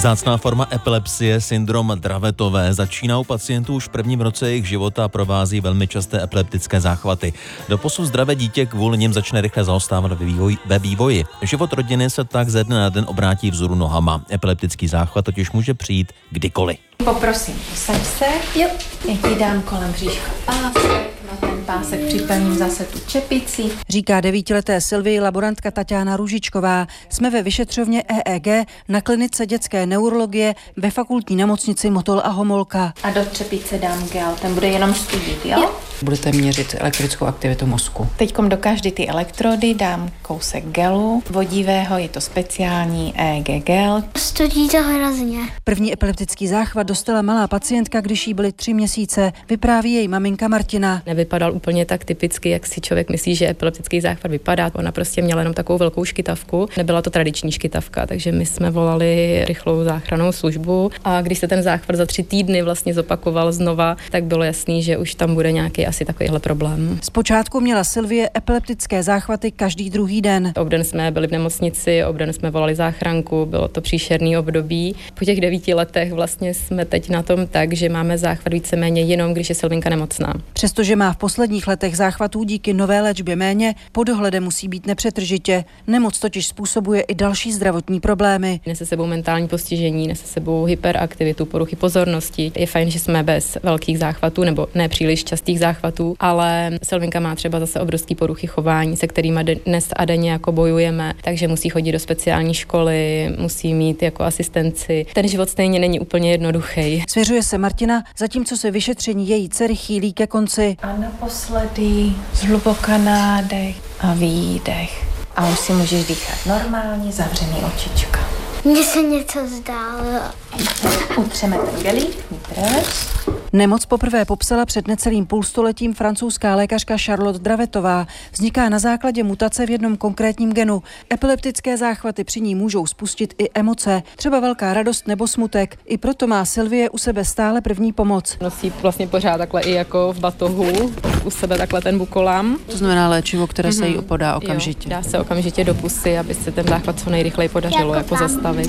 Vzácná forma epilepsie, syndrom Dravetové, začíná u pacientů už v prvním roce jejich života a provází velmi časté epileptické záchvaty. Doposud zdravé dítě kvůli nim začne rychle zaostávat ve vývoji. Život rodiny se tak ze dne na den obrátí vzhůru nohama. Epileptický záchvat totiž může přijít kdykoliv. Poprosím, posaď se. Jo. Já ti dám kolem bříška pásek, na ten pásek připevním zase tu čepici. Říká 9leté Sylvii laborantka Taťána Růžičková. Jsme ve vyšetřovně EEG na klinice dětské neurologie ve fakultní nemocnici Motol a Homolka. A do čepice dám gel, ten bude jenom studit, jo? Budete měřit elektrickou aktivitu mozku. Teďkom do každé ty elektrody dám kousek gelu vodivého, je to speciální EEG gel. Studí to hrozně. První epileptický záchvat dostala malá pacientka, když jí byly 3 měsíce, vypráví její maminka Martina. Nevypadal úplně tak typicky, jak si člověk myslí, že epileptický záchvat vypadá. Ona prostě měla jenom takovou velkou škytavku. Nebyla to tradiční škytavka, takže my jsme volali rychlou záchrannou službu a když se ten záchvat za 3 týdny vlastně zopakoval znova, tak bylo jasný, že už tam bude nějaký asi takovýhle problém. Zpočátku měla Sylvie epileptické záchvaty každý druhý den. Obden jsme byli v nemocnici, obden jsme volali záchranku, bylo to příšerný období. Po těch 9 letech vlastně jsme teď na tom tak, že máme záchvat víceméně jenom, když je Sylvinka nemocná. Přestože má v posledních letech záchvatů díky nové léčbě méně, pod dohledem musí být nepřetržitě. Nemoc totiž způsobuje i další zdravotní problémy. Nese sebou mentální postižení, nese sebou hyperaktivitu, poruchy pozornosti. Je fajn, že jsme bez velkých záchvatů nebo ne příliš častých záchvatů, ale Sylvinka má třeba zase obrovský poruchy chování, se kterými dnes a denně jako bojujeme, takže musí chodit do speciální školy, musí mít jako asistenci. Ten život stejně není úplně jednoduchý. Svěřuje se Martina, zatímco se vyšetření její dcery chýlí ke konci. A naposledy zhluboka nádech a výdech. A už si můžeš dýchat normálně, zavřený očička. Mně se něco zdálo. Utřeme ten gelík, drž. Nemoc poprvé popsala před necelým půlstoletím francouzská lékařka Charlotte Dravetová. Vzniká na základě mutace v jednom konkrétním genu. Epileptické záchvaty při ní můžou spustit i emoce, třeba velká radost nebo smutek. I proto má Sylvie u sebe stále první pomoc. Nosí vlastně pořád takhle i jako v batohu, u sebe takhle ten bukolam. To znamená léčivo, které se jí podá okamžitě. Jo, dá se okamžitě do pusy, aby se ten záchvat co nejrychleji podařilo jako zastavit.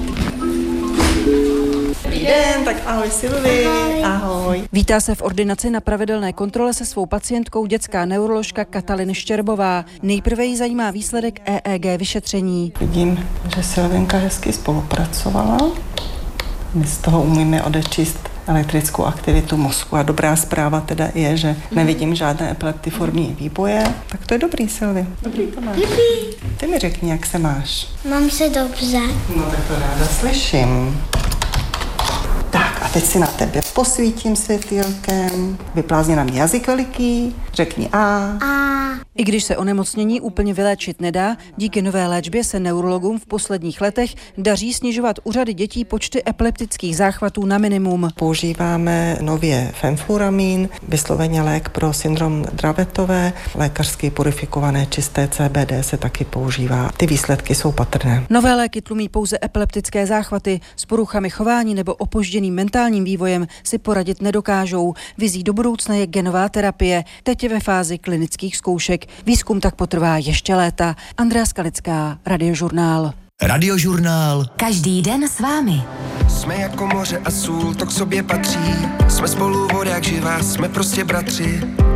Dobrý den, tak ahoj Sylvie, ahoj. Vítá se v ordinaci na pravidelné kontrole se svou pacientkou dětská neuroložka Katalin Štěrbová. Nejprve jí zajímá výsledek EEG vyšetření. Vidím, že Sylvinka hezky spolupracovala. My z toho umíme odečíst elektrickou aktivitu mozku a dobrá zpráva teda je, že nevidím žádné epileptiformní výboje. Tak to je dobrý, Sylvie. Dobrý to máš. Ty mi řekni, jak se máš. Mám se dobře. No tak to ráda slyším. Tak a teď si na tebe posvítím světýlkem. Vyplázni nám jazyk veliký, řekni A. I když se onemocnění úplně vyléčit nedá, díky nové léčbě se neurologům v posledních letech daří snižovat u řady dětí počty epileptických záchvatů na minimum. Používáme nově fenfluramin, vysloveně lék pro syndrom Dravetové, lékařsky purifikované čisté CBD se taky používá. Ty výsledky jsou patrné. Nové léky tlumí pouze epileptické záchvaty, s poruchami chování nebo opožděným mentálním vývojem si poradit nedokážou. Vizí do budoucna je genová terapie, teď je ve fázi klinických zkoušek. Výzkum tak potrvá ještě léta. Andrea Skalická, Radiožurnál. Radiožurnál. Každý den s vámi. Jsme jako moře a sůl, to k sobě patří. Jsme spolu voda jak živá, jsme prostě bratři.